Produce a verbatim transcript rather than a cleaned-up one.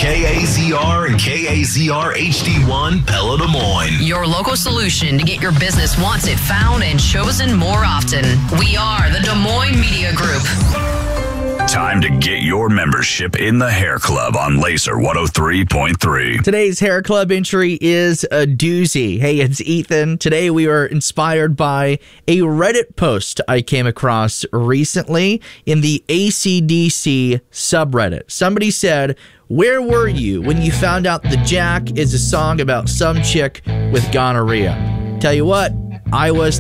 K A Z R and K A Z R H D one Pella Des Moines. Your local solution to get your business once it found and chosen more often. We are the Des Moines Media Group. Time to get your membership in the Hair Club on Laser one oh three point three. Today's Hair Club entry is a doozy. Hey, it's Ethan. Today we were inspired by a Reddit post I came across recently in the A C D C subreddit. Somebody said, "Where were you when you found out The Jack is a song about some chick with gonorrhea?" Tell you what, I was